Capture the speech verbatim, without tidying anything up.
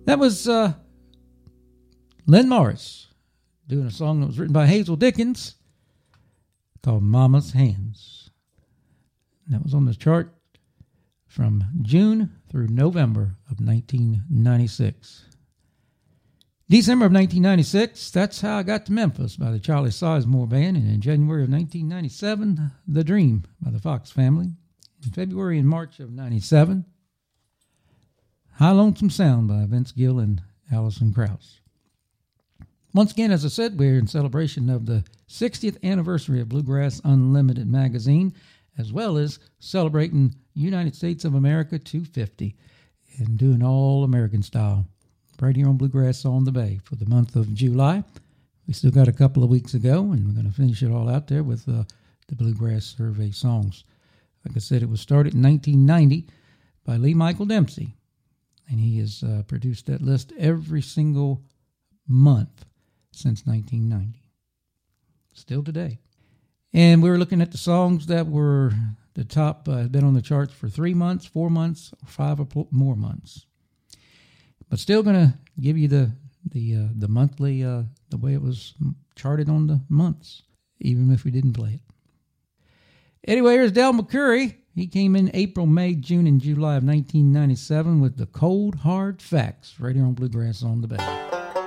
That was uh, Len Morris doing a song that was written by Hazel Dickens called Mama's Hands. And that was on the chart from June through November of nineteen ninety-six. December of nineteen ninety-six, That's How I Got to Memphis by the Charlie Sizemore Band. And in January of nineteen ninety-seven, The Dream by the Fox Family. In February and March of ninety-seven, High Lonesome Sound by Vince Gill and Alison Krauss. Once again, as I said, we're in celebration of the sixtieth anniversary of Bluegrass Unlimited magazine, as well as celebrating United States of America two fifty and doing all American style right here on Bluegrass on the Bay for the month of July. We still got a couple of weeks to go, and we're going to finish it all out there with uh, the Bluegrass Survey songs. Like I said, it was started in nineteen ninety by Lee Michael Dempsey, and he has uh, produced that list every single month since nineteen ninety. Still today. And we were looking at the songs that were the top, uh, been on the charts for three months, four months, or five or more months. But still going to give you the the uh, the monthly, uh, the way it was charted on the months, even if we didn't play it. Anyway, here's Del McCoury. He came in April, May, June, and July of nineteen ninety-seven with the Cold Hard Facts right here on Bluegrass on the Bay.